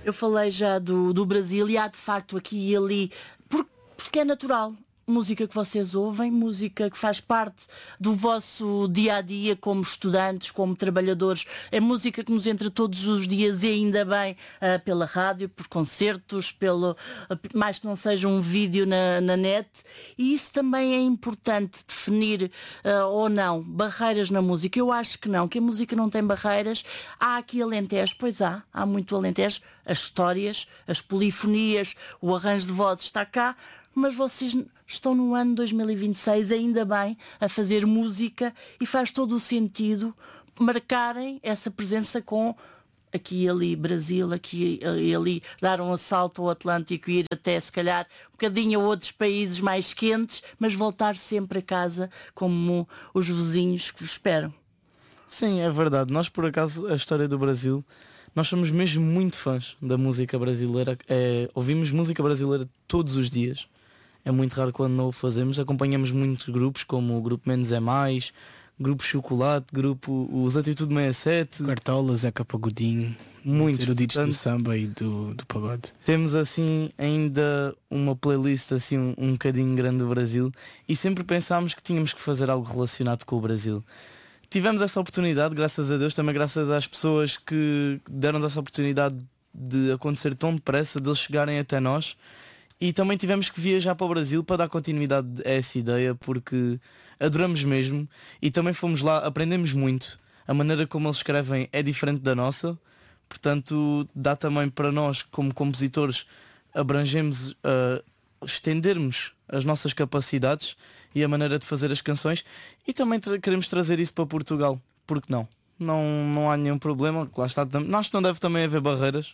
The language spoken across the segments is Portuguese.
Eu falei já do Brasil e há de facto aqui e ali, porque é natural. Música que vocês ouvem, música que faz parte do vosso dia-a-dia como estudantes, como trabalhadores. É música que nos entra todos os dias e ainda bem pela rádio, por concertos, mais que não seja um vídeo na net. E isso também é importante definir ou não barreiras na música. Eu acho que não, que a música não tem barreiras. Há aqui Alentejo, pois há muito Alentejo. As histórias, as polifonias, o arranjo de vozes está cá. Mas vocês estão no ano 2026, ainda bem, a fazer música e faz todo o sentido marcarem essa presença com aqui e ali Brasil, aqui e ali dar um assalto ao Atlântico e ir até se calhar um bocadinho a outros países mais quentes, mas voltar sempre a casa como os vizinhos que vos esperam. Sim, é verdade. Nós, por acaso, a história do Brasil, nós somos mesmo muito fãs da música brasileira. Ouvimos música brasileira todos os dias. É muito raro quando não o fazemos. Acompanhamos muitos grupos, como o Grupo Menos é Mais, Grupo Chocolate, Grupo Os Atitude 67, Cartola, Zeca Pagodinho, muitos eruditos do samba e do pagode. Temos assim ainda uma playlist assim um bocadinho grande do Brasil e sempre pensámos que tínhamos que fazer algo relacionado com o Brasil. Tivemos essa oportunidade, graças a Deus, também graças às pessoas que deram-nos essa oportunidade de acontecer tão depressa, de eles chegarem até nós. E também tivemos que viajar para o Brasil para dar continuidade a essa ideia, porque adoramos mesmo e também fomos lá, aprendemos muito. A maneira como eles escrevem é diferente da nossa, portanto dá também para nós como compositores abrangemos, estendermos as nossas capacidades e a maneira de fazer as canções e também queremos trazer isso para Portugal, porque não? Não há nenhum problema, lá está, acho que não deve também haver barreiras.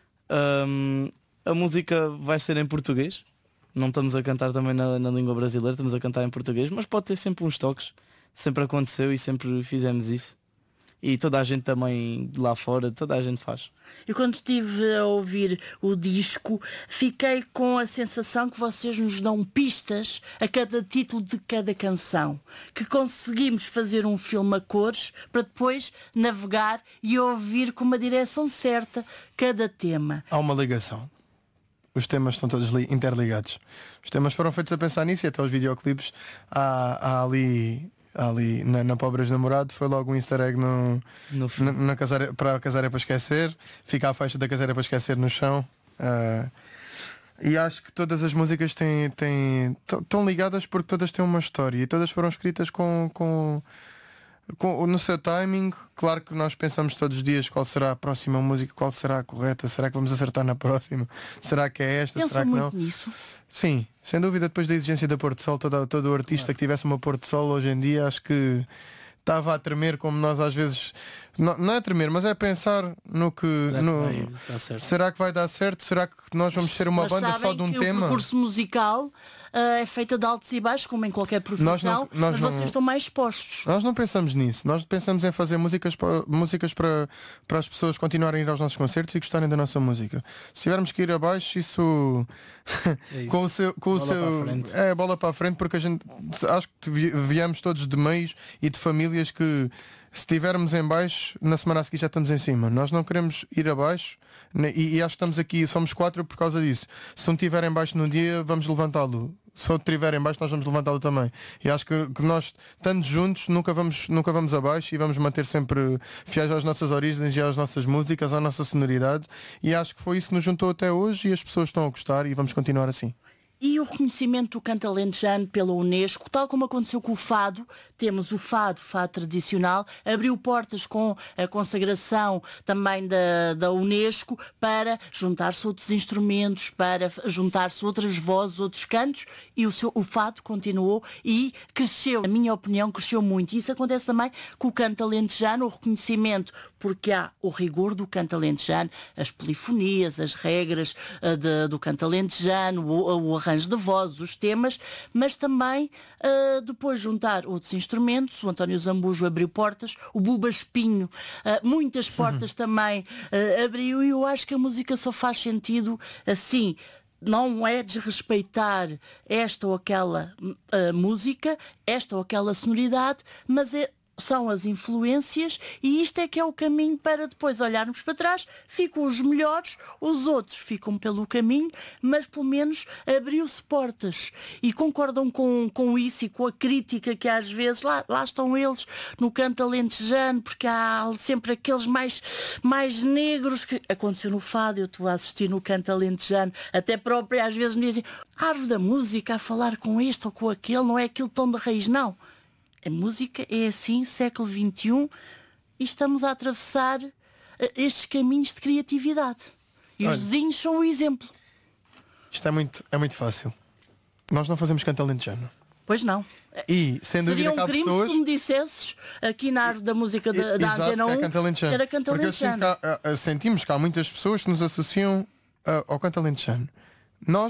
A música vai ser em português. Não estamos a cantar também na língua brasileira, estamos a cantar em português, mas pode ter sempre uns toques. Sempre aconteceu e sempre fizemos isso. E toda a gente também lá fora, toda a gente faz. Eu quando estive a ouvir o disco, fiquei com a sensação que vocês nos dão pistas a cada título de cada canção. Que conseguimos fazer um filme a cores para depois navegar e ouvir com uma direção certa cada tema. Há uma ligação. Os temas estão todos interligados. Os temas foram feitos a pensar nisso e até os videoclipes há ali na Pobres Namorado foi logo um easter egg na para a Casar é para Esquecer. Fica a faixa da Casar é para Esquecer no chão. E acho que todas as músicas estão ligadas porque todas têm uma história e todas foram escritas no seu timing. Claro que nós pensamos todos os dias qual será a próxima música, qual será a correta, será que vamos acertar na próxima, será que é esta, será que não? Nisso. Sim, sem dúvida, depois da exigência da Porto Sol, todo o artista que tivesse uma Porto Sol hoje em dia, acho que estava a tremer como nós às vezes, não é tremer, mas é pensar no que será que vai dar certo? Será que nós vamos ser uma banda só de um tema? O percurso musical é feito de altos e baixos, como em qualquer profissão, mas vocês estão mais expostos. Nós não pensamos nisso, nós pensamos em fazer músicas para as pessoas continuarem a ir aos nossos concertos e gostarem da nossa música. Se tivermos que ir abaixo, isso com o seu bola para a frente, porque a gente acho que viemos todos de meios e de famílias que se estivermos em baixo, na semana a seguir já estamos em cima. Nós não queremos ir abaixo e acho que estamos aqui, somos 4 por causa disso. Se um estiver em baixo num dia, vamos levantá-lo. Se outro estiver em baixo, nós vamos levantá-lo também. E acho que nós, estando juntos, nunca vamos abaixo e vamos manter sempre fiéis às nossas origens e às nossas músicas, à nossa sonoridade. E acho que foi isso que nos juntou até hoje e as pessoas estão a gostar e vamos continuar assim. E o reconhecimento do canto alentejano pela Unesco, tal como aconteceu com o fado, temos o fado tradicional, abriu portas com a consagração também da Unesco para juntar-se outros instrumentos, para juntar-se outras vozes, outros cantos, e o fado continuou e cresceu, na minha opinião, cresceu muito. E isso acontece também com o canto alentejano, o reconhecimento, porque há o rigor do canto alentejano, as polifonias, as regras do canto alentejano, o arranjo de voz, os temas, mas também depois juntar outros instrumentos. O António Zambujo abriu portas, o Buba Espinho muitas portas também abriu, e eu acho que a música só faz sentido assim. Não é desrespeitar esta ou aquela música, esta ou aquela sonoridade, mas é são as influências, e isto é que é o caminho para depois olharmos para trás. Ficam os melhores, os outros ficam pelo caminho, mas pelo menos abriu-se portas. E concordam com isso e com a crítica que às vezes lá estão eles no canto alentejano, porque há sempre aqueles mais negros que aconteceu no fado. Eu estou a assistir no canto alentejano, até próprio às vezes me dizem: a árvore da música a falar com este ou com aquele, não é aquele tom de raiz, não. A música é assim, século XXI, e estamos a atravessar estes caminhos de criatividade. E os vizinhos são o exemplo. Isto é muito fácil. Nós não fazemos canto alentejano. Pois não. E, sem dúvida, seria um crime pessoas... se tu me dissesses aqui na árvore da música da Exato, Antena 1 é canto alentejano. era canto alentejano. Porque sentimos que há muitas pessoas que nos associam ao canto alentejano. Nós